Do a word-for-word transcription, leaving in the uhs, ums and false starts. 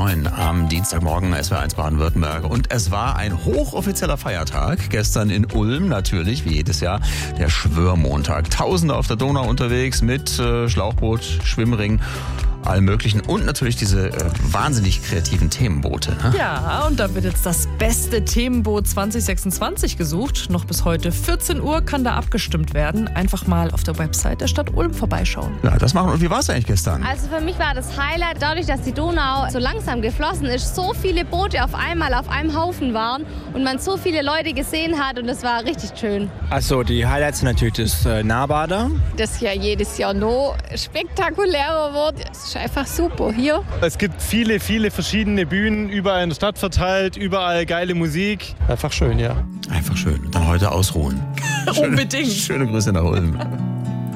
neun am Dienstagmorgen, S W R eins Baden-Württemberg. Und es war ein hochoffizieller Feiertag. Gestern in Ulm natürlich, wie jedes Jahr, der Schwörmontag. Tausende auf der Donau unterwegs mit äh, Schlauchboot, Schwimmring, allem Möglichen. Und natürlich diese äh, wahnsinnig kreativen Themenboote. Ne? Ja, und da wird jetzt das beste Themenboot zwanzig sechsundzwanzig gesucht. Noch bis heute vierzehn Uhr kann da abgestimmt werden. Einfach mal auf der Website der Stadt Ulm vorbeischauen. Ja, das machen. Und wie war es eigentlich gestern? Also für mich war das Highlight, dadurch, dass die Donau so langsam geflossen ist, so viele Boote auf einmal auf einem Haufen waren und man so viele Leute gesehen hat und das war richtig schön. Also die Highlights sind natürlich das äh, Nahbader. Das ja jedes Jahr noch spektakulärer wird. Es ist einfach super hier. Es gibt viele, viele verschiedene Bühnen, überall in der Stadt verteilt, überall geile Musik. Einfach schön, ja. Einfach schön. Dann heute ausruhen. Unbedingt. Schöne Grüße nach Ulm.